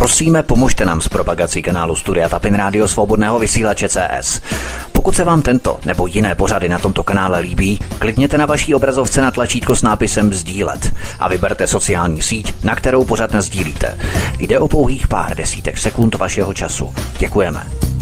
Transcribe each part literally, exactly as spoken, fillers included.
Prosíme, pomožte nám s propagací kanálu Studia Tapin Rádio Svobodného vysílače C S. Pokud se vám tento nebo jiné pořady na tomto kanále líbí, klikněte na vaší obrazovce na tlačítko s nápisem sdílet a vyberte sociální síť, na kterou pořad nasdílíte. Jde o pouhých pár desítek sekund vašeho času. Děkujeme.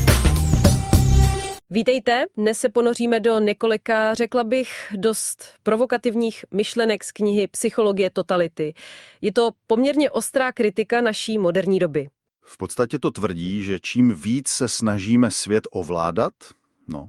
Vítejte, dnes se ponoříme do několika, řekla bych, dost provokativních myšlenek z knihy Psychologie totality. Je to poměrně ostrá kritika naší moderní doby. V podstatě to tvrdí, že čím víc se snažíme svět ovládat, no,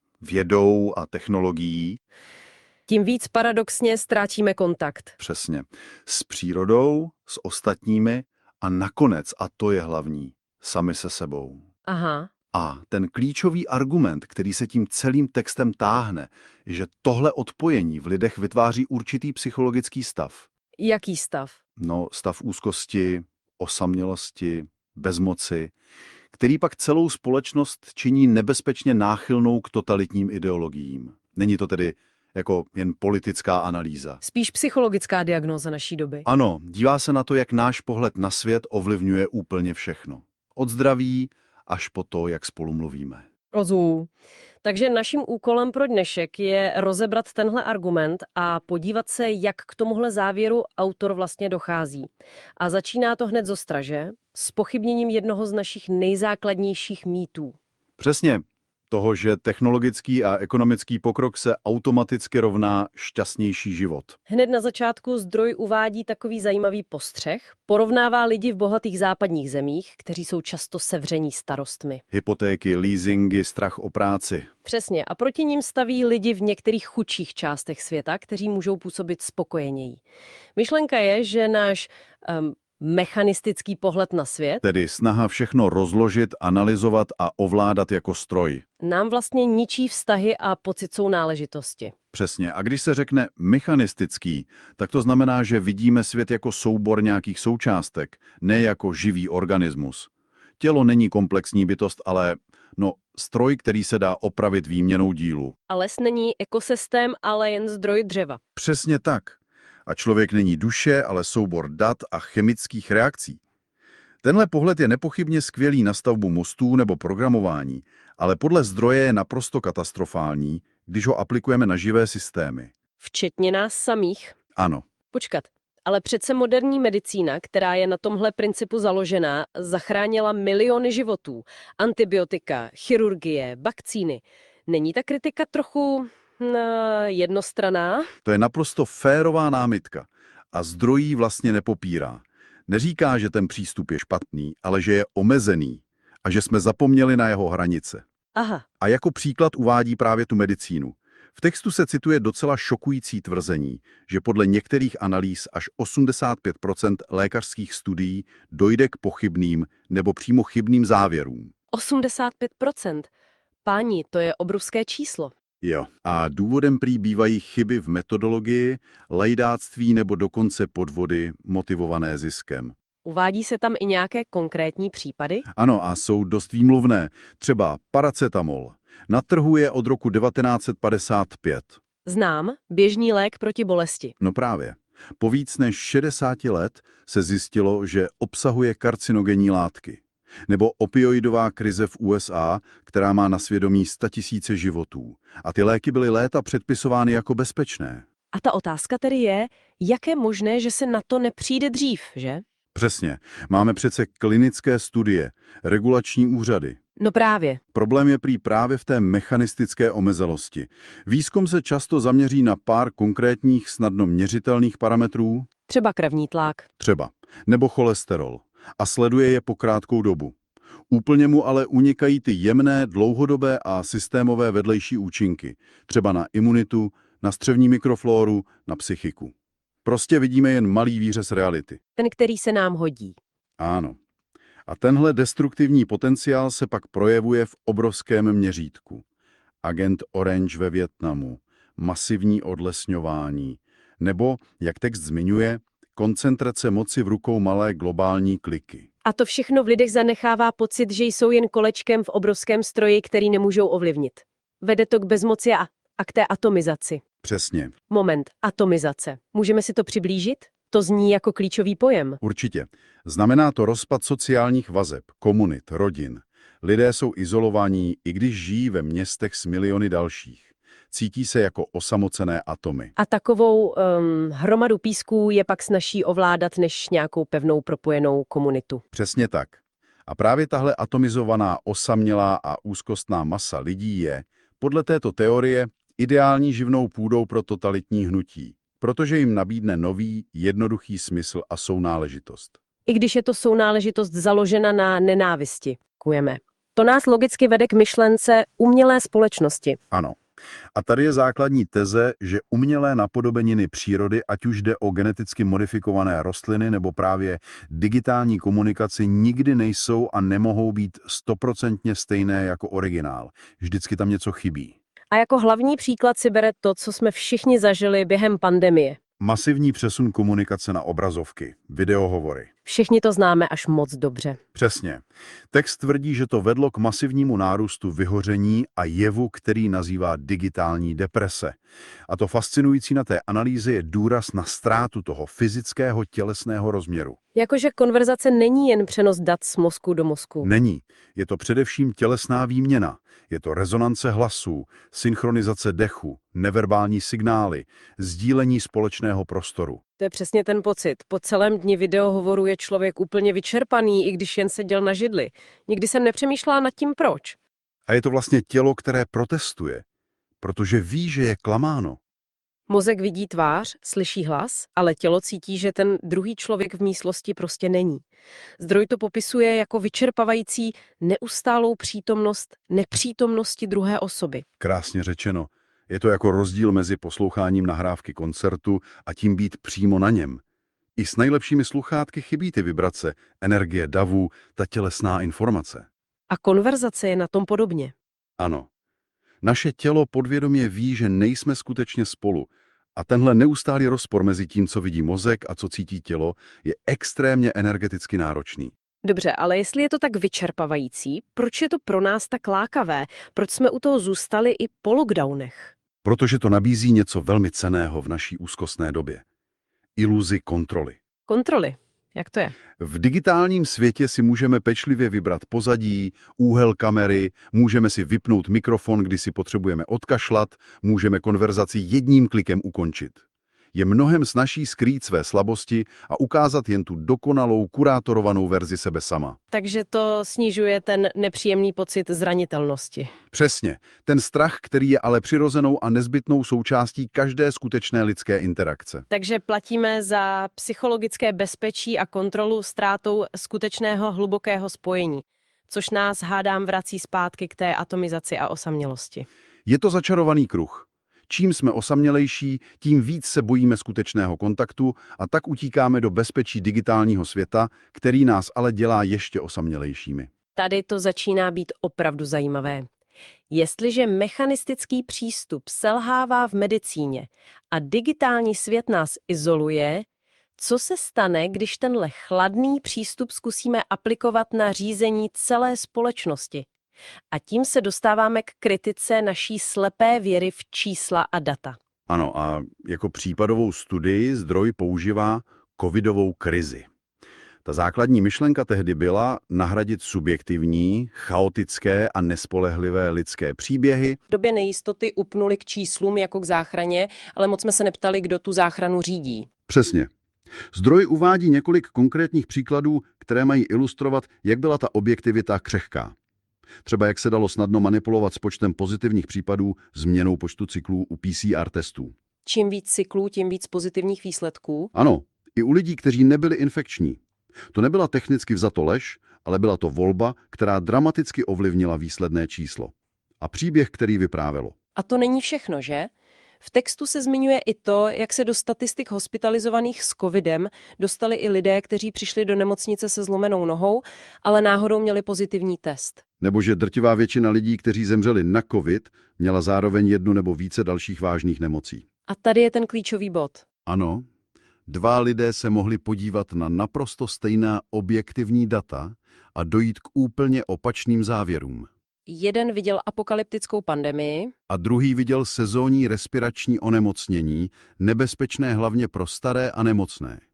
vědou a technologií, tím víc paradoxně ztrácíme kontakt. přesně, s přírodou, s ostatními a nakonec, a to je hlavní, sami se sebou. Aha. A ten klíčový argument, který se tím celým textem táhne, je, že tohle odpojení v lidech vytváří určitý psychologický stav. Jaký stav? No, stav úzkosti, osamělosti, bezmoci, který pak celou společnost činí nebezpečně náchylnou k totalitním ideologiím. Není to tedy jako jen politická analýza. Spíš psychologická diagnóza naší doby. Ano, dívá se na to, jak náš pohled na svět ovlivňuje úplně všechno. Od zdraví až po to, jak spolu mluvíme. Rozumím. Takže naším úkolem pro dnešek je rozebrat tenhle argument a podívat se, jak k tomuhle závěru autor vlastně dochází. A začíná to hned zostra, že? S pochybněním jednoho z našich nejzákladnějších mýtů. Přesně. Toho, že technologický a ekonomický pokrok se automaticky rovná šťastnější život. Hned na začátku zdroj uvádí takový zajímavý postřeh. Porovnává lidi v bohatých západních zemích, kteří jsou často sevření starostmi. Hypotéky, leasingy, strach o práci. Přesně. A proti ním staví lidi v některých chudších částech světa, kteří můžou působit spokojeněji. Myšlenka je, že náš um, mechanistický pohled na svět, Tedy snaha všechno rozložit, analyzovat a ovládat jako stroj. nám vlastně ničí vztahy a pocit sounáležitosti. Přesně. A když se řekne mechanistický, tak to znamená, že vidíme svět jako soubor nějakých součástek, ne jako živý organismus. Tělo není komplexní bytost, ale no, stroj, který se dá opravit výměnou dílu. A les není ekosystém, ale jen zdroj dřeva. Přesně tak. A člověk není duše, ale soubor dat a chemických reakcí. Tenhle pohled je nepochybně skvělý na stavbu mostů nebo programování, ale podle zdroje je naprosto katastrofální, když ho aplikujeme na živé systémy. Včetně nás samých. Ano, Počkat. Ale přece moderní medicína, která je na tomhle principu založená, zachránila miliony životů. Antibiotika, chirurgie, vakcíny. Není ta kritika trochu no, jednostranná? to je naprosto férová námitka a zdroj ji vlastně nepopírá. Neříká, že ten přístup je špatný, ale že je omezený a že jsme zapomněli na jeho hranice. Aha. A jako příklad uvádí právě tu medicínu. V textu se cituje docela šokující tvrzení, že podle některých analýz až osmdesát pět procent lékařských studií dojde k pochybným nebo přímo chybným závěrům. osmdesát pět procent. Páni, to je obrovské číslo. Jo. A důvodem prý bývají chyby v metodologii, lejdáctví nebo dokonce podvody motivované ziskem. Uvádí se tam i nějaké konkrétní případy? Ano, a jsou dost výmluvné. Třeba paracetamol. Na trhu je od roku devatenáct set padesát pět. Znám, běžný lék proti bolesti. No právě. Po víc než šedesáti let se zjistilo, že obsahuje karcinogenní látky. Nebo opioidová krize v U S A, která má na svědomí statisíce životů. A ty léky byly léta předpisovány jako bezpečné. A ta otázka tedy je, jak je možné, že se na to nepřijde dřív, že? Přesně. Máme přece klinické studie, regulační úřady. No právě. Problém je prý právě v té mechanistické omezelosti. Výzkum se často zaměří na pár konkrétních, snadno měřitelných parametrů, Třeba krevní tlak. třeba, nebo cholesterol, a sleduje je po krátkou dobu. Úplně mu ale unikají ty jemné, dlouhodobé a systémové vedlejší účinky, třeba na imunitu, na střevní mikroflóru, na psychiku. Prostě vidíme jen malý výřez reality. Ten, který se nám hodí. Ano. A tenhle destruktivní potenciál se pak projevuje v obrovském měřítku. Agent Orange ve Vietnamu, masivní odlesňování, nebo, jak text zmiňuje, koncentrace moci v rukou malé globální kliky. A to všechno v lidech zanechává pocit, že jsou jen kolečkem v obrovském stroji, který nemůžou ovlivnit. Vede to k bezmoci a, a k té atomizaci. Přesně. Moment, atomizace. Můžeme si to přiblížit? To zní jako klíčový pojem. Určitě. Znamená to rozpad sociálních vazeb, komunit, rodin. Lidé jsou izolovaní, i když žijí ve městech s miliony dalších. Cítí se jako osamocené atomy. A takovou um, hromadu písků je pak snazší ovládat než nějakou pevnou propojenou komunitu. Přesně tak. A právě tahle atomizovaná, osamělá a úzkostná masa lidí je, podle této teorie, ideální živnou půdou pro totalitní hnutí, protože jim nabídne nový, jednoduchý smysl a sounáležitost. I když je to sounáležitost založena na nenávisti. Kujeme. To nás logicky vede k myšlence umělé společnosti. Ano. A tady je základní teze, že umělé napodobeniny přírody, ať už jde o geneticky modifikované rostliny nebo právě digitální komunikaci, nikdy nejsou a nemohou být stoprocentně stejné jako originál. Vždycky tam něco chybí. A jako hlavní příklad si bere to, co jsme všichni zažili během pandemie. Masivní přesun komunikace na obrazovky, videohovory. Všichni to známe až moc dobře. Přesně. Text tvrdí, že to vedlo k masivnímu nárůstu vyhoření a jevu, který nazývá digitální deprese. A to fascinující na té analýze je důraz na ztrátu toho fyzického tělesného rozměru. Jakože konverzace není jen přenos dat z mozku do mozku. Není. Je to především tělesná výměna. Je to rezonance hlasů, synchronizace dechu, neverbální signály, sdílení společného prostoru. To je přesně ten pocit. Po celém dni videohovoru je člověk úplně vyčerpaný, i když jen seděl na židli. Nikdy jsem nepřemýšlela nad tím, proč. A je to vlastně tělo, které protestuje, protože ví, že je klamáno. Mozek vidí tvář, slyší hlas, ale tělo cítí, že ten druhý člověk v místnosti prostě není. Zdroj to popisuje jako vyčerpavající neustálou přítomnost nepřítomnosti druhé osoby. Krásně řečeno. Je to jako rozdíl mezi posloucháním nahrávky koncertu a tím být přímo na něm. I s nejlepšími sluchátky chybí ty vibrace, energie davu, ta tělesná informace. A konverzace je na tom podobně. Ano. Naše tělo podvědomě ví, že nejsme skutečně spolu. A tenhle neustálý rozpor mezi tím, co vidí mozek a co cítí tělo, je extrémně energeticky náročný. Dobře, ale jestli je to tak vyčerpavající, proč je to pro nás tak lákavé? Proč jsme u toho zůstali i po lockdownech? Protože to nabízí něco velmi cenného v naší úzkostné době. Iluzi kontroly. Kontroly. Jak to je? V digitálním světě si můžeme pečlivě vybrat pozadí, úhel kamery, můžeme si vypnout mikrofon, když si potřebujeme odkašlat, můžeme konverzaci jedním klikem ukončit. Je mnohem snazší skrýt své slabosti a ukázat jen tu dokonalou, kurátorovanou verzi sebe sama. Takže to snižuje ten nepříjemný pocit zranitelnosti. Přesně. Ten strach, který je ale přirozenou a nezbytnou součástí každé skutečné lidské interakce. Takže platíme za psychologické bezpečí a kontrolu ztrátou skutečného hlubokého spojení, což nás, hádám, vrací zpátky k té atomizaci a osamělosti. Je to začarovaný kruh. Čím jsme osamělejší, tím víc se bojíme skutečného kontaktu a tak utíkáme do bezpečí digitálního světa, který nás ale dělá ještě osamělejšími. Tady to začíná být opravdu zajímavé. Jestliže mechanistický přístup selhává v medicíně a digitální svět nás izoluje, co se stane, když tenhle chladný přístup zkusíme aplikovat na řízení celé společnosti? A tím se dostáváme k kritice naší slepé věry v čísla a data. Ano, a jako případovou studii zdroj používá covidovou krizi. Ta základní myšlenka tehdy byla nahradit subjektivní, chaotické a nespolehlivé lidské příběhy. V době nejistoty upnuli k číslům jako k záchraně, ale moc jsme se neptali, kdo tu záchranu řídí. Přesně. Zdroj uvádí několik konkrétních příkladů, které mají ilustrovat, jak byla ta objektivita křehká. Třeba jak se dalo snadno manipulovat s počtem pozitivních případů změnou počtu cyklů u P C R testů. Čím víc cyklů, tím víc pozitivních výsledků. Ano, i u lidí, kteří nebyli infekční. To nebyla technicky vzato lež, ale byla to volba, která dramaticky ovlivnila výsledné číslo. A příběh, který vyprávělo. A to není všechno, že? V textu se zmiňuje i to, jak se do statistik hospitalizovaných s covidem dostali i lidé, kteří přišli do nemocnice se zlomenou nohou, ale náhodou měli pozitivní test. Nebo že drtivá většina lidí, kteří zemřeli na covid, měla zároveň jednu nebo více dalších vážných nemocí. A tady je ten klíčový bod. Ano, dva lidé se mohli podívat na naprosto stejná objektivní data a dojít k úplně opačným závěrům. Jeden viděl apokalyptickou pandemii. A druhý viděl sezónní respirační onemocnění, nebezpečné hlavně pro staré a nemocné.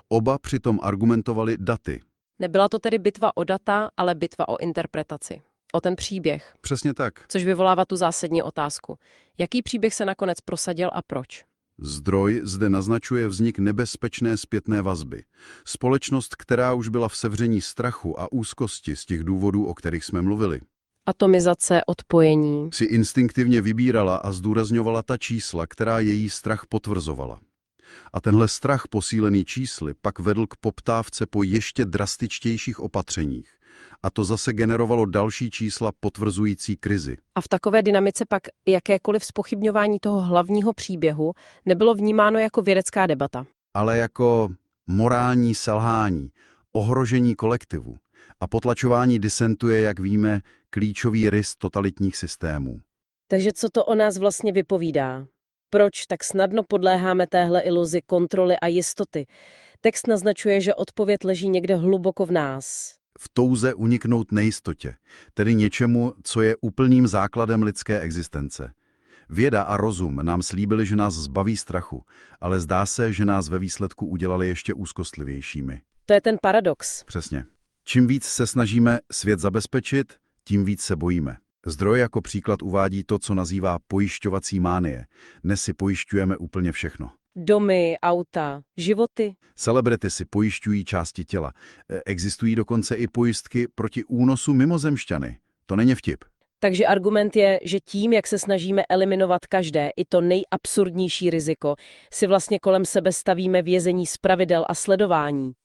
Oba přitom argumentovali daty. Nebyla to tedy bitva o data, ale bitva o interpretaci. O ten příběh. Přesně tak. Což vyvolává tu zásadní otázku. Jaký příběh se nakonec prosadil a proč? Zdroj zde naznačuje vznik nebezpečné zpětné vazby. Společnost, která už byla v sevření strachu a úzkosti z těch důvodů, o kterých jsme mluvili, Atomizace, odpojení. si instinktivně vybírala a zdůrazňovala ta čísla, která její strach potvrzovala. A tenhle strach posílený čísly pak vedl k poptávce po ještě drastičtějších opatřeních. A to zase generovalo další čísla potvrzující krizi. A v takové dynamice pak jakékoliv zpochybňování toho hlavního příběhu nebylo vnímáno jako vědecká debata. Ale jako morální selhání, ohrožení kolektivu a potlačování disentu je, jak víme, klíčový rys totalitních systémů. Takže co to o nás vlastně vypovídá? Proč tak snadno podléháme téhle iluzi kontroly a jistoty? Text naznačuje, že odpověď leží někde hluboko v nás. V touze uniknout nejistotě, tedy něčemu, co je úplným základem lidské existence. Věda a rozum nám slíbili, že nás zbaví strachu, ale zdá se, že nás ve výsledku udělali ještě úzkostlivějšími. To je ten paradox. Přesně. Čím víc se snažíme svět zabezpečit, tím víc se bojíme. Zdroj jako příklad uvádí to, co nazývá pojišťovací mánie. Dnes si pojišťujeme úplně všechno. Domy, auta, životy. Celebrity si pojišťují části těla. E, Existují dokonce i pojistky proti únosu mimozemšťany. To není vtip. Takže argument je, že tím, jak se snažíme eliminovat každé, i to nejabsurdnější riziko, si vlastně kolem sebe stavíme vězení z pravidel a sledování.